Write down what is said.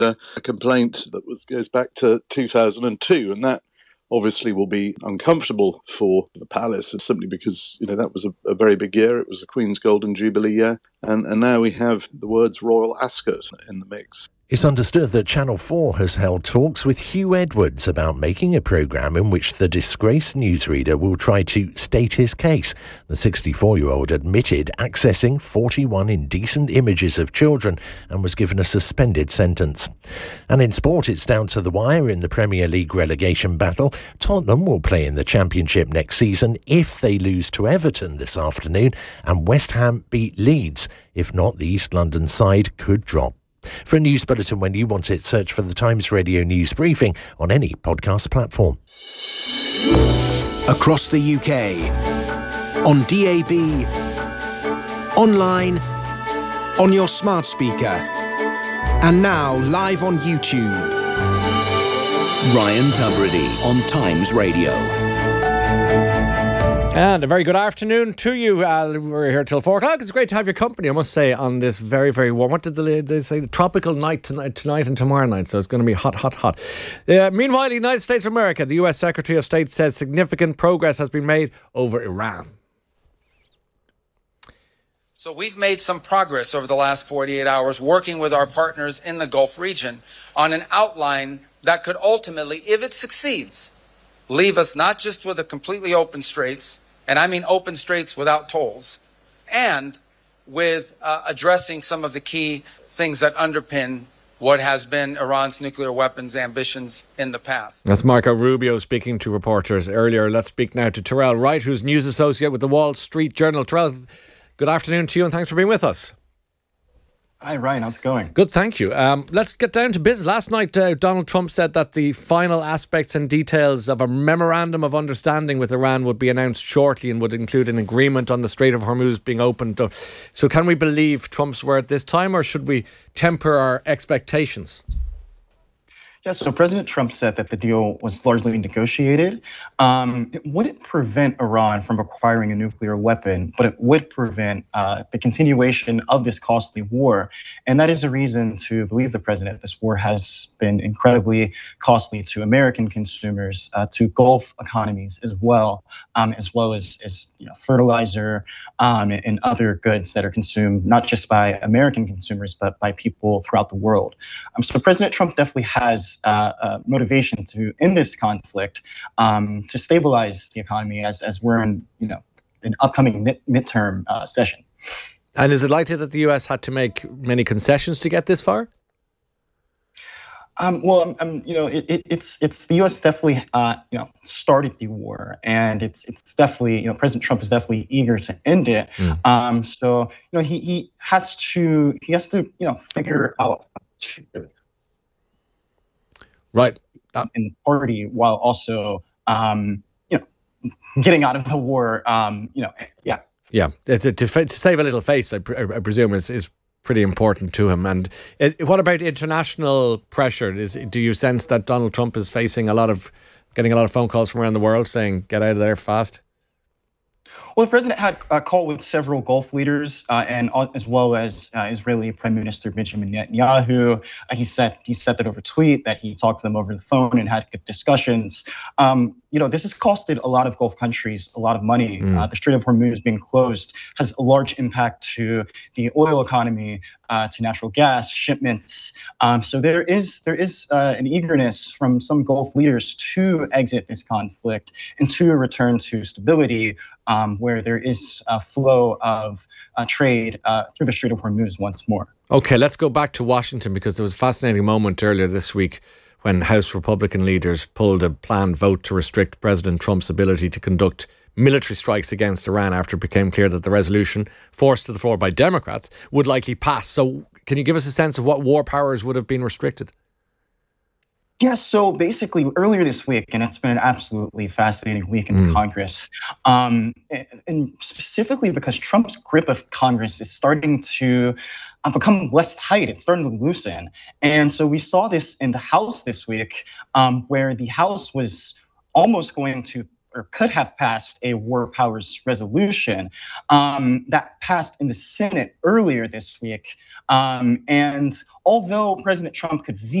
a complaint that goes back to 2002, and that obviously will be uncomfortable for the palace, simply because that was a very big year. It was the Queen's Golden Jubilee year, and now we have the words Royal Ascot in the mix. It's understood that Channel 4 has held talks with Hugh Edwards about making a programme in which the disgraced newsreader will try to state his case. The 64-year-old admitted accessing 41 indecent images of children and was given a suspended sentence. And in sport, it's down to the wire in the Premier League relegation battle. Tottenham will play in the Championship next season if they lose to Everton this afternoon, and West Ham beat Leeds. If not, the East London side could drop. For a news bulletin when you want it, search for the Times Radio News Briefing on any podcast platform. Across the UK, on DAB, online, on your smart speaker, and now live on YouTube. Ryan Tubridy on Times Radio. And a very good afternoon to you. We're here till 4 o'clock. It's great to have your company, I must say, on this very, very warm, what did they say? Tropical night tonight and tomorrow night. So it's going to be hot, hot, hot. Meanwhile, the United States of America, the US Secretary of State says significant progress has been made over Iran. So we've made some progress over the last 48 hours working with our partners in the Gulf region on an outline that could ultimately, if it succeeds, leave us not just with a completely open straits, and I mean open straits without tolls, and with addressing some of the key things that underpin what has been Iran's nuclear weapons ambitions in the past. That's Marco Rubio speaking to reporters earlier. Let's speak now to Terrell Wright, who's news associate with the Wall Street Journal. Terrell, good afternoon to you and thanks for being with us. Hi, Ryan. How's it going? Good, thank you. Let's get down to business. Last night, Donald Trump said that the final aspects and details of a memorandum of understanding with Iran would be announced shortly and would include an agreement on the Strait of Hormuz being opened. So can we believe Trump's word this time, or should we temper our expectations? Yeah, so President Trump said that the deal was largely negotiated. It wouldn't prevent Iran from acquiring a nuclear weapon, but it would prevent the continuation of this costly war. And that is a reason to believe the president. This war has been incredibly costly to American consumers, to Gulf economies as well as fertilizer and other goods that are consumed not just by American consumers, but by people throughout the world. So President Trump definitely has motivation to end this conflict, to stabilize the economy as we're in an upcoming midterm session. And is it likely that the US had to make many concessions to get this far? It's the U.S. definitely, started the war, and it's definitely, President Trump is definitely eager to end it. So he has to figure out right in the party while also getting out of the war. To save a little face, I presume is pretty important to him. And what about international pressure? Do you sense that Donald Trump is getting a lot of phone calls from around the world saying, get out of there fast? Well, the president had a call with several Gulf leaders and as well as Israeli Prime Minister Benjamin Netanyahu. He said that over tweet, that he talked to them over the phone and had good discussions. This has costed a lot of Gulf countries a lot of money. The Strait of Hormuz being closed has a large impact to the oil economy, to natural gas shipments. So there is an eagerness from some Gulf leaders to exit this conflict and to return to stability, where there is a flow of trade through the Strait of Hormuz once more. Okay, let's go back to Washington, because there was a fascinating moment earlier this week when House Republican leaders pulled a planned vote to restrict President Trump's ability to conduct military strikes against Iran after it became clear that the resolution, forced to the floor by Democrats, would likely pass. So can you give us a sense of what war powers would have been restricted? Yeah, so basically earlier this week, and it's been an absolutely fascinating week in Congress, and specifically because Trump's grip of Congress is starting to become less tight. It's starting to loosen. And so we saw this in the House this week, where the House was almost going to or could have passed a war powers resolution that passed in the Senate earlier this week. And although President Trump could